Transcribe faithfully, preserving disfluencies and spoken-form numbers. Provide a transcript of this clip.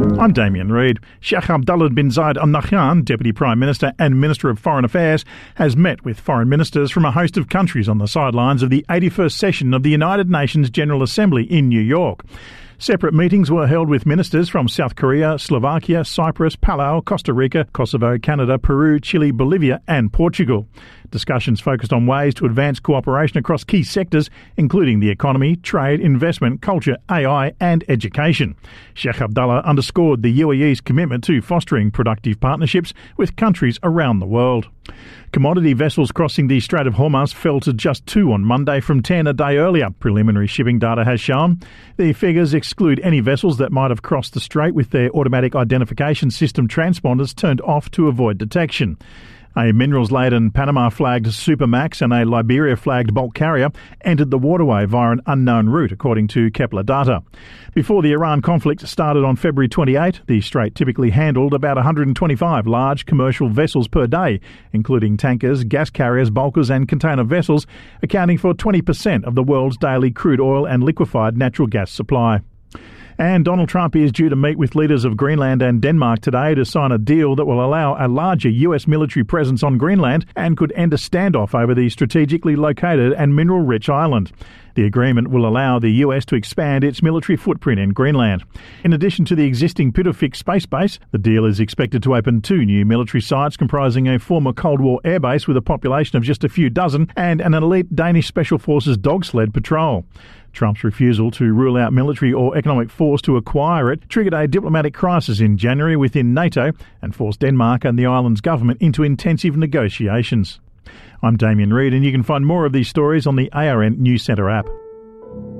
I'm Damien Reid. Sheikh Abdullah bin Zayed Al Nahyan, Deputy Prime Minister and Minister of Foreign Affairs, has met with foreign ministers from a host of countries on the sidelines of the eighty-first session of the United Nations General Assembly in New York. Separate meetings were held with ministers from South Korea, Slovakia, Cyprus, Palau, Costa Rica, Kosovo, Canada, Peru, Chile, Bolivia and Portugal. Discussions focused on ways to advance cooperation across key sectors, including the economy, trade, investment, culture, A I and education. Sheikh Abdullah underscored the U A E's commitment to fostering productive partnerships with countries around the world. Commodity vessels crossing the Strait of Hormuz fell to just two on Monday from ten a day earlier, preliminary shipping data has shown. The figures exclude any vessels that might have crossed the strait with their automatic identification system transponders turned off to avoid detection. A minerals-laden Panama-flagged Supermax and a Liberia-flagged bulk carrier entered the waterway via an unknown route, according to Kepler data. Before the Iran conflict started on February twenty-eighth, the strait typically handled about one hundred twenty-five large commercial vessels per day, including tankers, gas carriers, bulkers and container vessels, accounting for twenty percent of the world's daily crude oil and liquefied natural gas supply. And Donald Trump is due to meet with leaders of Greenland and Denmark today to sign a deal that will allow a larger U S military presence on Greenland and could end a standoff over the strategically located and mineral-rich island. The agreement will allow the U S to expand its military footprint in Greenland. In addition to the existing Pittofik space base, the deal is expected to open two new military sites comprising a former Cold War airbase with a population of just a few dozen and an elite Danish Special Forces dog sled patrol. Trump's refusal to rule out military or economic force to acquire it triggered a diplomatic crisis in January within NATO and forced Denmark and the island's government into intensive negotiations. I'm Damien Reid, and you can find more of these stories on the A R N News Centre app.